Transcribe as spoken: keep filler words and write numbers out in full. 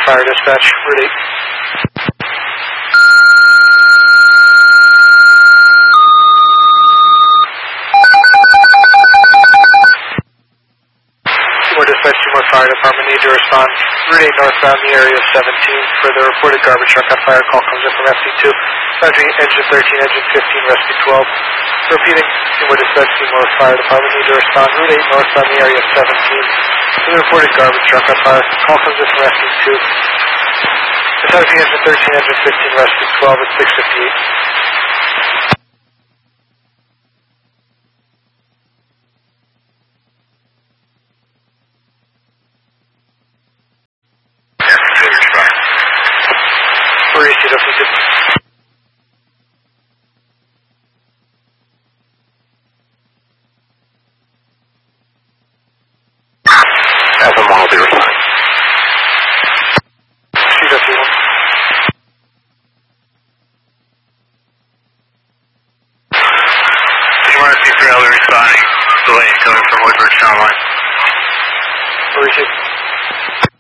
Fire Dispatch, Route eight. Seymour Dispatch, Seymour Fire Department, need to respond. Route eight northbound, the area of seventeen. For the reported garbage truck on fire, call comes in from F C two. Entering engine thirteen, engine fifteen, rescue twelve. Repeating, Seymour Dispatch, Seymour Fire Department, need to respond. Route eight northbound, the area of seventeen. For the reported garbage truck on fire, call comes in from F C two. Entering engine thirteen, engine fifteen, rescue twelve at six fifty-eight. As a model, be responding. C three L responding. Delay coming from Woodbridge Town Line. Where is it?